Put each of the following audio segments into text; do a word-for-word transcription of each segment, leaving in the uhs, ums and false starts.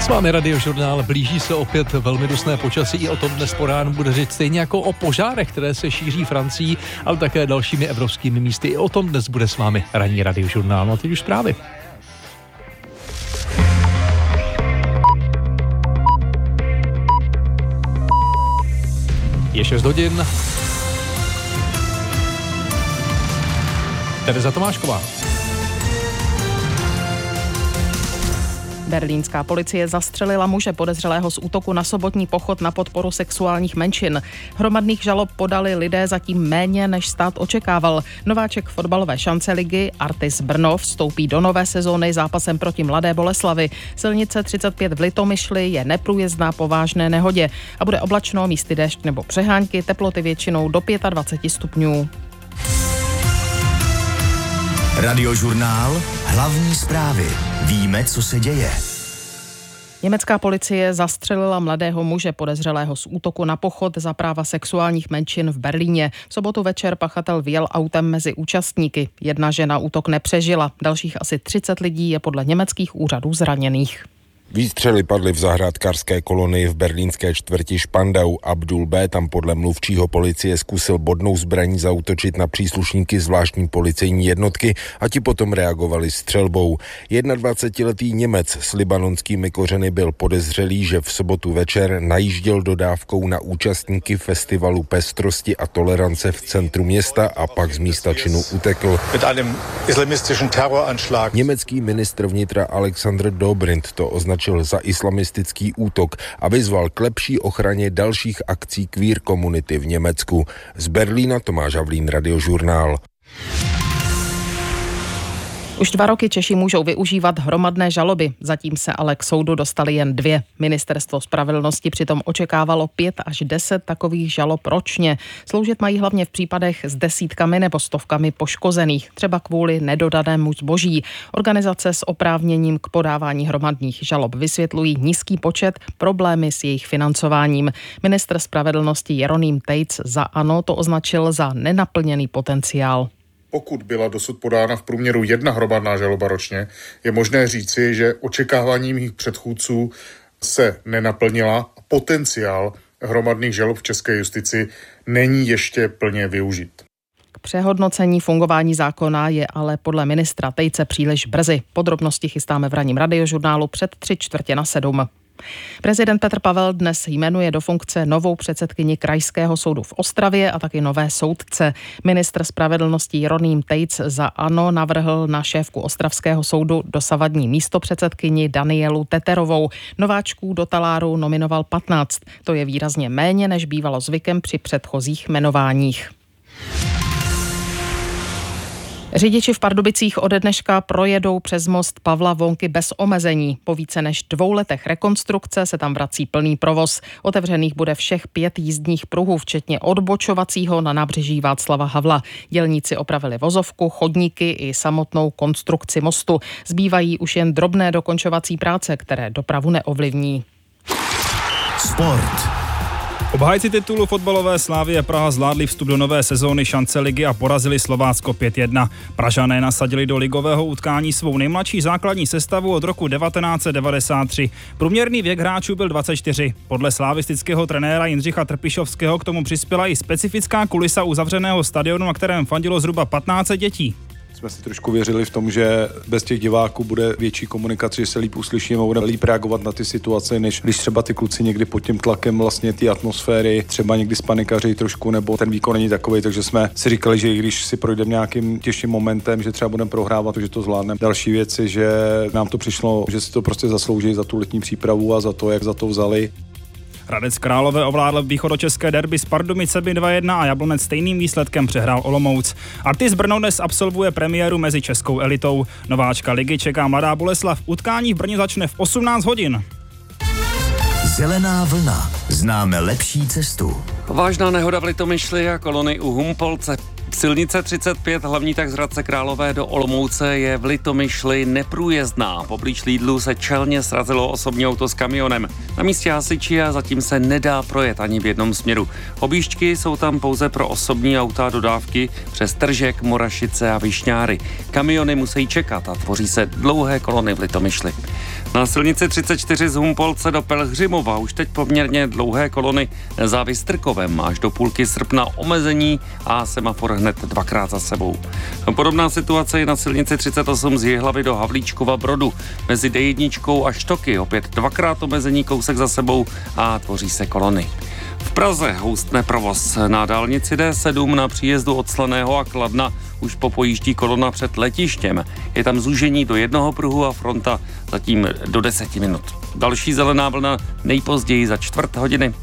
S vámi Radiožurnál, blíží se opět velmi dusné počasí, i o tom dnes po ránu bude řeč, stejně jako o požárech, které se šíří Francií, ale také dalšími evropskými místy. I o tom dnes bude s vámi ranní Radiožurnál. No a teď už zprávy. Je šest hodin. Tereza Tomášková. Berlínská policie zastřelila muže podezřelého z útoku na sobotní pochod na podporu sexuálních menšin. Hromadných žalob podali lidé zatím méně, než stát očekával. Nováček fotbalové šance ligy Artis Brno vstoupí do nové sezóny zápasem proti Mladé Boleslavi. Silnice třicet pět v Litomyšli je neprůjezdná po vážné nehodě a bude oblačno, místy déšť nebo přehánky, teploty většinou do dvacet pět stupňů. Radiožurnál, hlavní zprávy. Víme, co se děje. Německá policie zastřelila mladého muže podezřelého z útoku na pochod za práva sexuálních menšin v Berlíně. V sobotu večer pachatel vjel autem mezi účastníky. Jedna žena útok nepřežila. Dalších asi třicet lidí je podle německých úřadů zraněných. Výstřely padly v zahrádkářské kolonii v berlínské čtvrti Spandau. Abdul B. tam podle mluvčího policie zkusil bodnou zbraní zaútočit na příslušníky zvláštní policejní jednotky a ti potom reagovali střelbou. dvacetiletý Němec s libanonskými kořeny byl podezřelý, že v sobotu večer najížděl dodávkou na účastníky festivalu pestrosti a tolerance v centru města a pak z místa činu utekl. Německý ministr vnitra Alexander Dobrindt to označil za islamistický útok a vyzval k lepší ochraně dalších akcí queer komunity v Německu. Z Berlína Tomáš Havlín, Radiožurnál. Už dva roky Češi můžou využívat hromadné žaloby, zatím se ale k soudu dostali jen dvě. Ministerstvo spravedlnosti přitom očekávalo pět až deset takových žalob ročně. Sloužit mají hlavně v případech s desítkami nebo stovkami poškozených, třeba kvůli nedodanému zboží. Organizace s oprávněním k podávání hromadných žalob vysvětlují nízký počet, problémy s jejich financováním. Ministr spravedlnosti Jeroným Tejc za ANO to označil za nenaplněný potenciál. Pokud byla dosud podána v průměru jedna hromadná žaloba ročně, je možné říci, že očekávání mých předchůdců se nenaplnila a potenciál hromadných žalob v české justici není ještě plně využit. K přehodnocení fungování zákona je ale podle ministra Tejce příliš brzy. Podrobnosti chystáme v ranním Radiožurnálu před tři čtvrtě na sedm. Prezident Petr Pavel dnes jmenuje do funkce novou předsedkyni Krajského soudu v Ostravě a taky nové soudce. Ministr spravedlnosti Jeroným Tejc za ANO navrhl na šéfku Ostravského soudu dosavadní místopředsedkyni Danielu Teterovou. Nováčků do taláru nominoval patnáct. To je výrazně méně, než bývalo zvykem při předchozích jmenováních. Řidiči v Pardubicích ode dneška projedou přes most Pavla Vonky bez omezení. Po více než dvou letech rekonstrukce se tam vrací plný provoz. Otevřených bude všech pět jízdních pruhů, včetně odbočovacího na nábřeží Václava Havla. Dělníci opravili vozovku, chodníky i samotnou konstrukci mostu. Zbývají už jen drobné dokončovací práce, které dopravu neovlivní. Sport. Obhájci titulu fotbalové Slavie Praha zvládli vstup do nové sezóny šance ligy a porazili Slovácko pět jedna. Pražané nasadili do ligového utkání svou nejmladší základní sestavu od roku devatenáct set devadesát tři. Průměrný věk hráčů byl dvacet čtyři. Podle slavistického trenéra Jindřicha Trpišovského k tomu přispěla i specifická kulisa uzavřeného stadionu, na kterém fandilo zhruba patnáct set dětí. Jsme si trošku věřili v tom, že bez těch diváků bude větší komunikace, že se líp uslyšíme a bude líp reagovat na ty situace, než když třeba ty kluci někdy pod tím tlakem vlastně ty atmosféry třeba někdy spanikaří trošku, nebo ten výkon není takový, takže jsme si říkali, že i když si projdeme nějakým těžším momentem, že třeba budeme prohrávat, že to zvládneme. Další věc je, že nám to přišlo, že si to prostě zaslouží za tu letní přípravu a za to, jak za to vzali. Hradec Králové ovládl východočeské derby s Pardubicemi dva jedna a Jablonec stejným výsledkem přehrál Olomouc. Artis Brno dnes absolvuje premiéru mezi českou elitou. Nováčka ligy čeká Mladá Boleslav. Utkání v Brně začne v osmnáct hodin. Zelená vlna. Známe lepší cestu. Vážná nehoda v Litomyšli a kolony u Humpolce. Silnice třicet pět, hlavní tak z Hradce Králové do Olomouce, je v Litomyšli neprůjezdná. Poblíž Lidlu se čelně srazilo osobní auto s kamionem. Na místě hasiči a zatím se nedá projet ani v jednom směru. Objížďky jsou tam pouze pro osobní auta a dodávky přes Tržek, Morašice a Višňáry. Kamiony musí čekat a tvoří se dlouhé kolony v Litomyšli. Na silnici třicet čtyři z Humpolce do Pelhřimova už teď poměrně dlouhé kolony za Vystrkovem až do půlky srpna omezení a semafor hned dvakrát za sebou. Podobná situace je na silnici třicet osm z Jihlavy do Havlíčkova Brodu. Mezi D jedna a Štoky opět dvakrát omezení, kousek za sebou a tvoří se kolony. V Praze houstne provoz. Na dálnici D sedm na příjezdu od Slaného a Kladna už popojíždí kolona před letištěm. Je tam zúžení do jednoho pruhu a fronta zatím do deseti minut. Další zelená vlna nejpozději za čtvrt hodiny.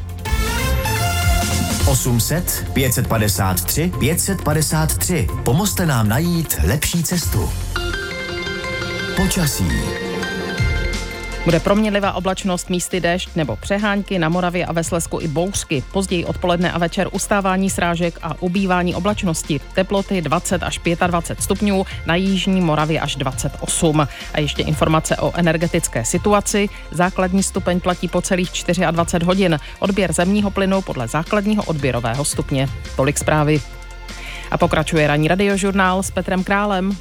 osm set, pět set padesát tři, pět set padesát tři. Pomozte nám najít lepší cestu. Počasí. Bude proměnlivá oblačnost, místy déšť nebo přehánky, na Moravě a ve Slezsku i bouřky. Později odpoledne a večer ustávání srážek a ubývání oblačnosti. Teploty dvacet až dvacet pět stupňů, na jižní Moravě až dvacet osm. A ještě informace o energetické situaci. Základní stupeň platí po celých dvacet čtyři hodin. Odběr zemního plynu podle základního odběrového stupně. Tolik zprávy. A pokračuje ranní radiožurnál s Petrem Králem.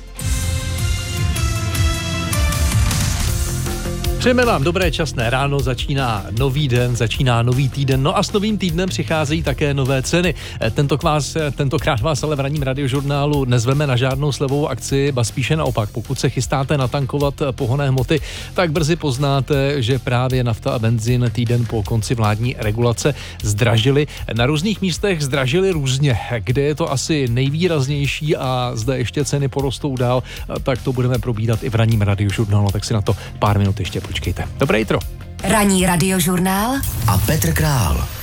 Přejeme vám dobré časné ráno, začíná nový den, začíná nový týden, no a s novým týdnem přicházejí také nové ceny. Tentokrát vás, tentokrát vás ale v ranním radiožurnálu nezveme na žádnou slevovou akci, ba spíše naopak. Pokud se chystáte natankovat pohonné hmoty, tak brzy poznáte, že právě nafta a benzín týden po konci vládní regulace zdražily. Na různých místech zdražily různě. Kde je to asi nejvýraznější a zde ještě ceny porostou dál, tak to budeme probídat i v ranním radiožurnálu, tak si na to pár minut ještě počkejte. Dobré jitro. Ranní radiožurnál a Petr Král.